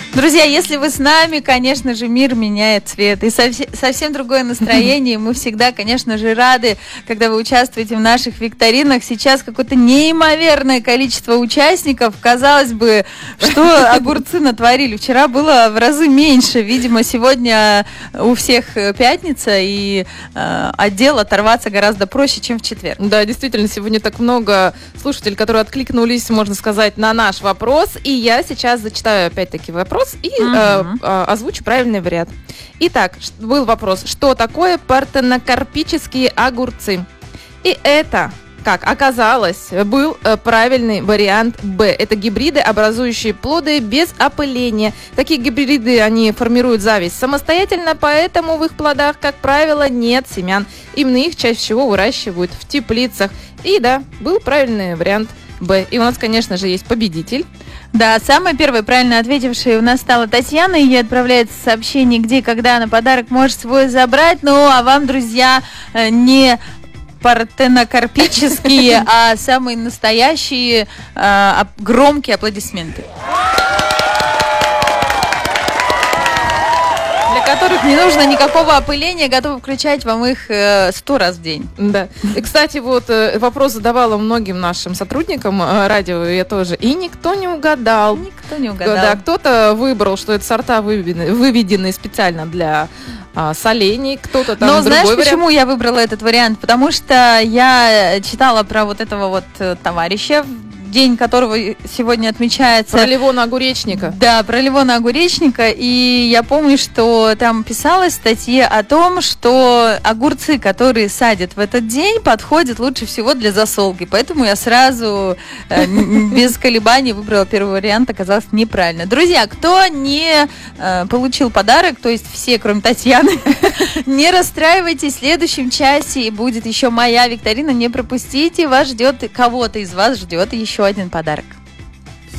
Друзья, если вы с нами, конечно же, мир меняет цвет. И совсем другое настроение. Мы всегда, конечно же, рады, когда вы участвуете в наших викторинах. Сейчас какое-то неимоверное количество участников. Казалось бы, что огурцы натворили. Вчера было в разы меньше. Видимо, сегодня у всех пятница, и от дел оторваться гораздо проще, чем в четверг. Да, действительно, сегодня так много слушателей, которые откликнулись, можно сказать, на наш вопрос. И я сейчас зачитаю опять-таки вопрос и озвучу правильный вариант. Итак, был вопрос, что такое партенокарпические огурцы? И это, как оказалось, был правильный вариант Б. Это гибриды, образующие плоды без опыления. Такие гибриды, они формируют зависть самостоятельно, поэтому в их плодах, как правило, нет семян. Именно их чаще всего выращивают в теплицах. И да, был правильный вариант Б. И у нас, конечно же, есть победитель. Да, самая первая правильно ответившая у нас стала Татьяна. Ей отправляется сообщение, где и когда она подарок может свой забрать. Ну, а вам, друзья, не партенокарпические, а самые настоящие громкие аплодисменты. Для которых не нужно никакого опыления, готовы включать вам их 100 раз в день. Да. И, кстати, вот вопрос задавала многим нашим сотрудникам радио, я тоже, и никто не угадал. Никто не угадал. Да, кто-то выбрал, что это сорта выведенные специально для солений, кто-то там. Но знаешь, почему я выбрала этот вариант? Потому что я читала про вот этого вот товарища, день которого сегодня отмечается. Про Левона Огуречника. Да, про Левона Огуречника. И я помню, что там писалось в статье о том, что огурцы, которые садят в этот день, подходят лучше всего для засолки. Поэтому я сразу без колебаний выбрала первый вариант. Оказалось неправильно. Друзья, кто не получил подарок, то есть все, кроме Татьяны, не расстраивайтесь. В следующем часе будет еще моя викторина. Не пропустите. Вас ждет, кого-то из вас ждет еще один подарок.